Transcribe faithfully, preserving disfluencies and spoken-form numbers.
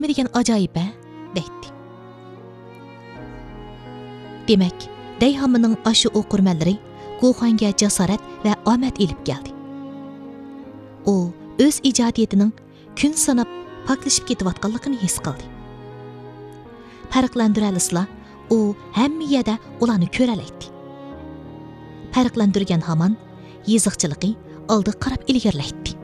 mi degan ajoyib a deydi. Demak, Deyhamning ashu o'qirmanlari Guxanga jasorat va omad elib keldi. U o'z ijodiyatining kun sanab paklashib ketayotganligini his qildi. Farqlantiralislar, u hamma yerda ularni ko'ralaydi. Farqlantirgan hamon yeziqchiligi oldi qarab ilgirlaydi.